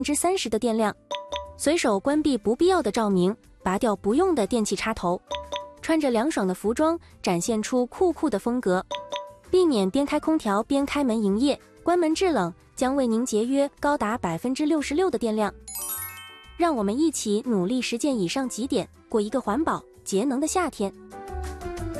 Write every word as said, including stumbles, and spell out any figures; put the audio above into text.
之三十的电量。随手关闭不必要的照明，拔掉不用的电器插头。穿着凉爽的服装，展现出酷酷的风格。避免边开空调边开门营业，关门制冷将为您节约高达 百分之六十六 的电量。让我们一起努力实践以上几点，过一个环保节能的夏天。